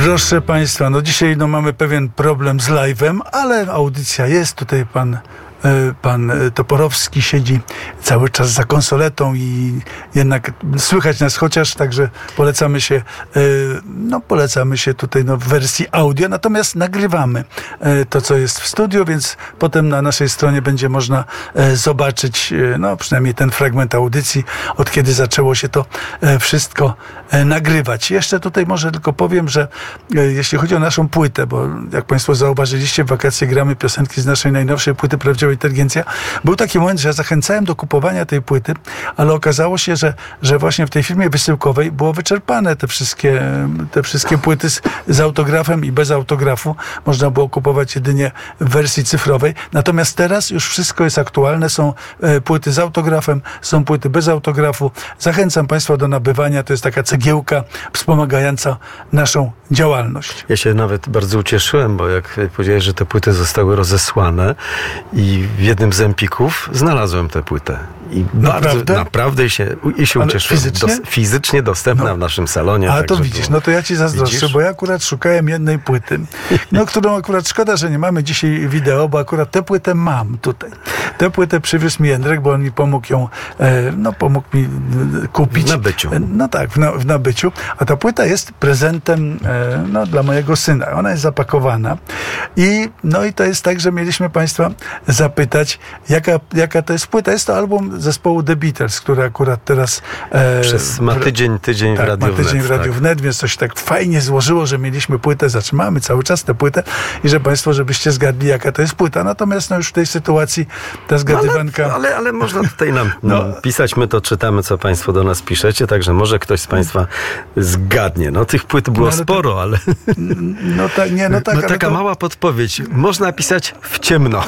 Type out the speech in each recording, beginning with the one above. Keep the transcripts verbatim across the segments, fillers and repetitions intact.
Proszę Państwa, no dzisiaj no mamy pewien problem z live'em, ale audycja jest. Tutaj pan, pan Toporowski siedzi cały czas za konsoletą i jednak słychać nas chociaż, także polecamy się, no polecamy się tutaj no, w wersji audio, natomiast nagrywamy to, co jest w studiu, więc potem na naszej stronie będzie można zobaczyć, no przynajmniej ten fragment audycji, od kiedy zaczęło się to wszystko nagrywać. Jeszcze tutaj może tylko powiem, że jeśli chodzi o naszą płytę, bo jak Państwo zauważyliście, w wakacje gramy piosenki z naszej najnowszej płyty Prawdziwa Inteligencja. Był taki moment, że ja zachęcałem do kupowania tej płyty, ale okazało się, że, że właśnie w tej firmie wysyłkowej było wyczerpane te wszystkie, te wszystkie płyty z, z autografem i bez autografu. Można było kupować jedynie w wersji cyfrowej. Natomiast teraz już wszystko jest aktualne. Są e, płyty z autografem, są płyty bez autografu. Zachęcam Państwa do nabywania. To jest taka cegiełka wspomagająca naszą działalność. Ja się nawet bardzo ucieszyłem, bo jak powiedziałeś, że te płyty zostały rozesłane i w jednym z empików znalazłem tę płytę. I naprawdę? bardzo naprawdę się, i się ucieszyłem. Fizycznie? Dos, fizycznie dostępna no. w naszym salonie. A tak, to widzisz, no to ja ci zazdroszczę, widzisz? bo ja akurat szukałem jednej płyty, no którą akurat szkoda, że nie mamy dzisiaj wideo, bo akurat tę płytę mam tutaj. Tę płytę przywiózł mi Jędrek, bo on mi pomógł ją, e, no pomógł mi kupić. W nabyciu. No tak, w, na, w nabyciu. A ta płyta jest prezentem e, no, dla mojego syna. Ona jest zapakowana i no i to jest tak, że mieliśmy Państwa zapytać, jaka, jaka to jest płyta. Jest to album zespołu The Beatles, który akurat teraz e, Przez ma tydzień, tydzień tak, w Radiu ma tydzień Wnet, w Radiu tak. Wnet, więc to się tak fajnie złożyło, że mieliśmy płytę, zatrzymamy cały czas tę płytę i że Państwo, żebyście zgadli, jaka to jest płyta. Natomiast no już w tej sytuacji ta zgadywanka... Ale, ale, ale można tutaj nam no. pisać, my to czytamy, co Państwo do nas piszecie, także może ktoś z Państwa zgadnie. No tych płyt było no, ale sporo, to, ale... No, ta, nie, no, tak, no ale taka to... mała podpowiedź. Można pisać w ciemno.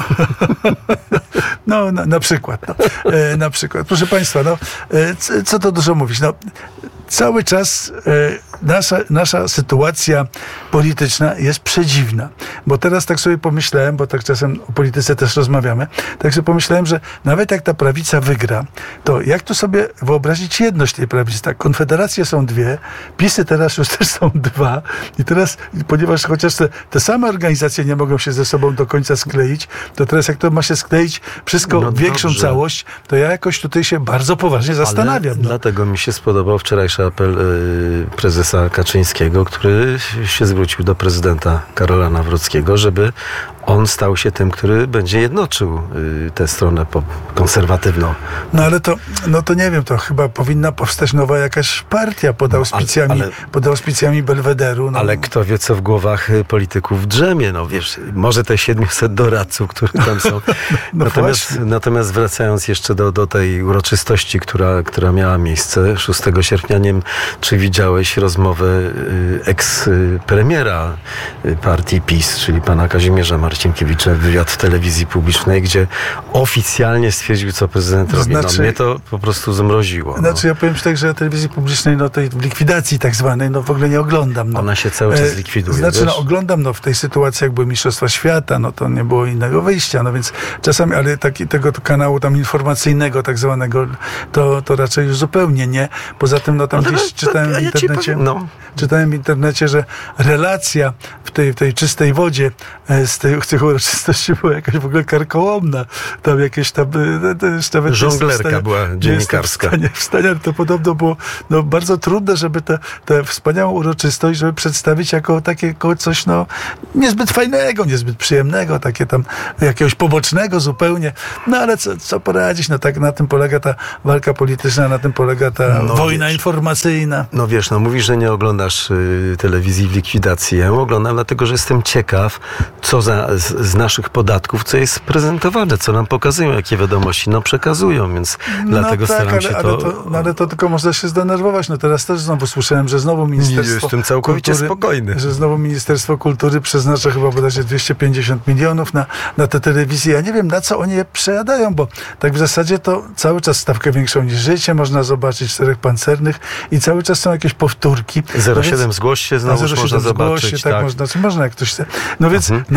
No, na, na przykład. No. E, na przykład. Proszę Państwa, no, e, c, co to dużo mówić? No, cały czas e, nasza, nasza sytuacja polityczna jest przedziwna. Bo teraz tak sobie pomyślałem, bo tak czasem o polityce też rozmawiamy, tak sobie pomyślałem, że nawet jak ta prawica wygra, to jak tu sobie wyobrazić jedność tej prawicy? Tak, konfederacje są dwie, PiSy teraz już też są dwa i teraz, ponieważ chociaż te, te same organizacje nie mogą się ze sobą do końca skleić, to teraz jak to ma się skleić wszystko no w większą dobrze. całość, to ja jakoś tutaj się bardzo poważnie zastanawiam. Ale no. Dlatego mi się spodobał wczorajszy apel y, prezesa Kaczyńskiego, który się zwrócił do prezydenta Karola Nawrockiego, żeby on stał się tym, który będzie jednoczył y, tę stronę po, konserwatywną. No ale to, no to nie wiem, to chyba powinna powstać nowa jakaś partia pod auspicjami, ale, ale, pod auspicjami Belwederu. No. Ale kto wie, co w głowach polityków drzemie. No wiesz, może te siedmiuset doradców, którzy tam są. no natomiast, natomiast wracając jeszcze do, do tej uroczystości, która, która miała miejsce szóstego sierpnia, nie wiem, czy widziałeś rozmowę y, eks-premiera partii PiS, czyli pana Kazimierza Marcinkiewicza, wywiad w telewizji publicznej, gdzie oficjalnie stwierdził, co prezydent robi. Znaczy, no mnie to po prostu zmroziło. Znaczy no. ja powiem ci tak, że ja telewizji publicznej, no tej likwidacji tak zwanej, no w ogóle nie oglądam. No. Ona się cały czas likwiduje. Znaczy wiesz? no oglądam, no w tej sytuacji jak były Mistrzostwa Świata, no to nie było innego wyjścia, no więc czasami, ale taki, tego kanału tam informacyjnego tak zwanego, to, to raczej już zupełnie nie. Poza tym, no tam no, gdzieś to, czytałem ja w internecie, powiem, no. czytałem w internecie, że relacja w tej, w tej czystej wodzie z tej, z tych uroczystości była jakaś w ogóle karkołomna. Tam jakieś tam... Nawet żonglerka była dziennikarska. W stanie, w stanie, to podobno było no, bardzo trudne, żeby tę wspaniałą uroczystość, żeby przedstawić jako takie jako coś no, niezbyt fajnego, niezbyt przyjemnego, takie tam jakiegoś pobocznego zupełnie. No ale co, co poradzić? No tak na tym polega ta walka polityczna, na tym polega ta no, wojna wiesz, informacyjna. No wiesz, no mówisz, że nie oglądasz y, telewizji w likwidacji. Ja ją oglądam dlatego, że jestem ciekaw, co za, z, z naszych podatków, co jest prezentowane, co nam pokazują, jakie wiadomości nam przekazują, więc no dlatego tak, staram ale, się ale to... to... No ale to tylko można się zdenerwować. No teraz też znowu słyszałem, że znowu Ministerstwo Jestem całkowicie Kultury, spokojny. że znowu Ministerstwo Kultury przeznacza chyba bodajże dwieście pięćdziesiąt milionów na, na tę telewizję. Ja nie wiem, na co oni je przejadają, bo tak w zasadzie to cały czas stawkę większą niż życie można zobaczyć, czterech pancernych i cały czas są jakieś powtórki. zero No siedem więc, zgłoś się, znowu można zobaczyć. Się, tak, tak. Można, czy można jak ktoś chce. No więc mhm. na co,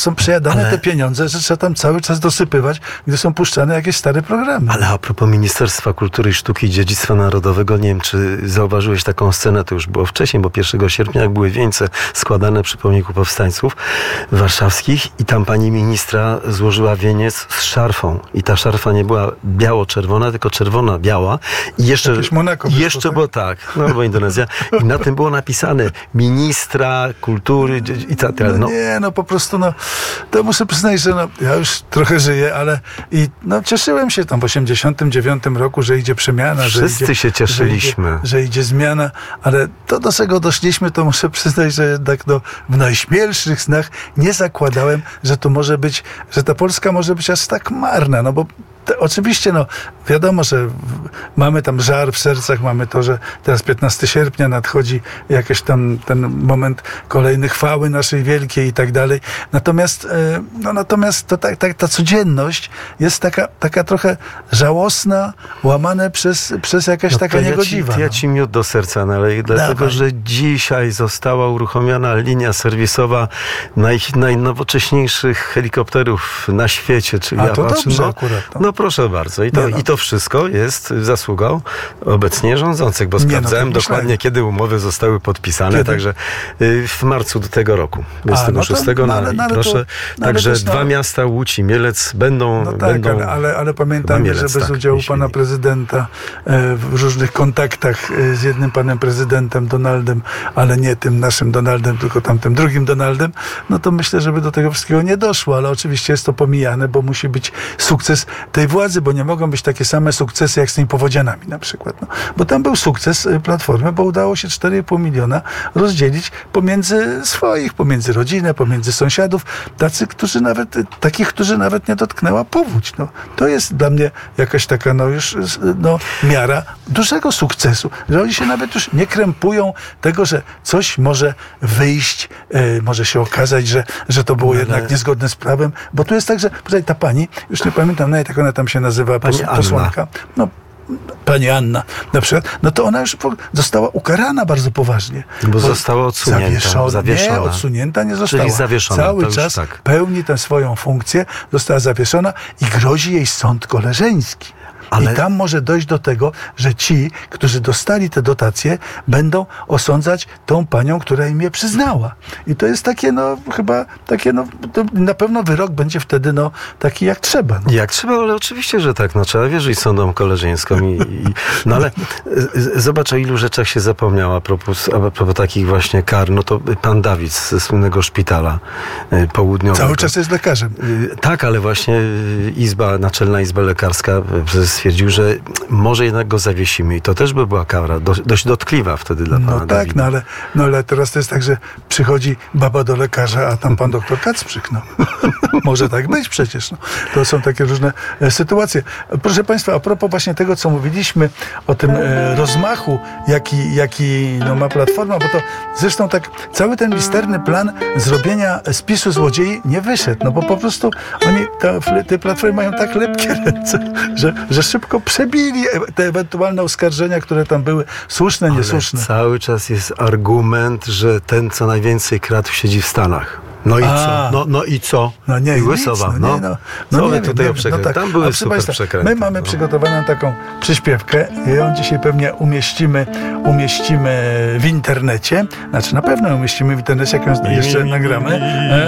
są przejadane Ale... te pieniądze, że trzeba tam cały czas dosypywać, gdy są puszczane jakieś stare programy. Ale a propos Ministerstwa Kultury, Sztuki i Dziedzictwa Narodowego, nie wiem, czy zauważyłeś taką scenę, to już było wcześniej, bo pierwszego sierpnia, jak były wieńce składane przy pomniku powstańców warszawskich i tam pani ministra złożyła wieniec z szarfą i ta szarfa nie była biało-czerwona, tylko czerwona-biała i jeszcze, Monako i jeszcze było tak, no albo Indonezja i na tym było napisane ministra kultury i tak dalej. No nie, no po prostu, no to muszę przyznać, że no, ja już trochę żyję, ale i no cieszyłem się tam w osiemdziesiątym dziewiątym roku, że idzie przemiana. Wszyscy że idzie, się cieszyliśmy. Że idzie, że idzie zmiana, ale to do czego doszliśmy, to muszę przyznać, że jednak no, w najśmielszych snach nie zakładałem, że to może być, że ta Polska może być aż tak marna, no bo to, oczywiście, no wiadomo, że w, mamy tam żar w sercach, mamy to, że teraz piętnastego sierpnia nadchodzi jakiś tam ten moment kolejnej chwały naszej wielkiej i tak dalej. Natomiast, e, no natomiast to tak, tak, ta codzienność jest taka, taka trochę żałosna, łamane przez, przez jakaś no taka ja niegodziwa. Ci, ja no. ci miód do serca naleję, dlatego, Dawaj. że dzisiaj została uruchomiona linia serwisowa naj, najnowocześniejszych helikopterów na świecie, czyli A to Apache. dobrze no, akurat. No. no proszę bardzo. I to, Nie, no. I to wszystko jest zasługą obecnie rządzących, bo Nie, no, sprawdzałem tak dokładnie, myślałem. kiedy umowy zostały podpisane, Kiedy? także y, w marcu do tego roku, dwudziestego szóstego. A, no to, no, no, i ale proszę, to, no, także ale też, no, dwa miasta, Łódź i Mielec, będą... No tak, będą ale, ale, ale pamiętajmy, Mielec, że bez tak, udziału jeśli pana nie. prezydenta e, w różnych kontaktach e, z jednym panem prezydentem Donaldem, ale nie tym naszym Donaldem, tylko tamtym drugim Donaldem, no to myślę, żeby do tego wszystkiego nie doszło, ale oczywiście jest to pomijane, bo musi być sukces tej władzy, bo nie mogą być takie same sukcesy jak z tymi powodzianami na przykład. No. Bo tam był sukces Platformy, bo udało się cztery i pół miliona rozdzielić pomiędzy swoich, pomiędzy rodzinę, pomiędzy sąsiadów, tacy, którzy nawet, takich, którzy nawet nie dotknęła powódź. No. To jest dla mnie jakaś taka no już no, miara dużego sukcesu, że oni się nawet już nie krępują tego, że coś może wyjść, e, może się okazać, że, że to było Ale... jednak niezgodne z prawem, bo tu jest tak, że poczekaj, ta pani, już nie pamiętam nawet jak ona tam się nazywa, Pani pos, posłanka, no pani Anna na przykład, no to ona już została ukarana bardzo poważnie. Bo, bo została odsunięta. Zawieszona. zawieszona. Nie, odsunięta nie została. Czyli zawieszona. Cały to czas już tak. pełni tę swoją funkcję, została zawieszona i grozi jej sąd koleżeński. Ale... I tam może dojść do tego, że ci, którzy dostali te dotacje, będą osądzać tą panią, która im je przyznała. I to jest takie, no, chyba takie, no, to na pewno wyrok będzie wtedy, no, taki jak trzeba. No. Jak trzeba, ale oczywiście, że tak. No, trzeba wierzyć sądom koleżeńskim. I, i, no ale z, zobacz, o ilu rzeczach się zapomniała a propos, a propos takich właśnie kar. No to pan Dawid ze słynnego szpitala y, południowego. Cały czas jest lekarzem. Y, tak, ale właśnie Izba, Naczelna Izba Lekarska y, stwierdził, że może jednak go zawiesimy i to też by była kara do, dość dotkliwa wtedy dla pana No tak, Dawida. no ale, no ale teraz to jest tak, że przychodzi baba do lekarza, a tam pan doktor Kacprzyk, no. Może tak być przecież, no. To są takie różne e, sytuacje. Proszę państwa, a propos właśnie tego, co mówiliśmy o tym e, rozmachu, jaki, jaki no, ma Platforma, bo to zresztą tak cały ten misterny plan zrobienia spisu złodziei nie wyszedł, no bo po prostu oni, te, te Platformy mają tak lepkie ręce, że, że szybko przebili te ewentualne oskarżenia, które tam były słuszne, niesłuszne. Ale cały czas jest argument, że ten, co najwięcej kradł, siedzi w Stanach. No i A. co? No, no i co? No nie, I nic, Łysowa. no, No, nie, no, no, no co nie wy wiem, tutaj nie o wiem, przekręty? no tak. Tam były A proszę super państwa, przekręty. my mamy no. przygotowaną taką przyśpiewkę i ją dzisiaj pewnie umieścimy, umieścimy w internecie. Znaczy na pewno umieścimy w internecie, jak ją jeszcze nagramy.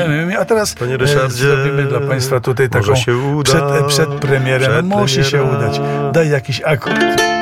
A teraz Panie Ryszardzie, zrobimy dla państwa tutaj taką może się uda. przed, przed premierem. Przed Musi się premiera. udać. Daj jakiś akord.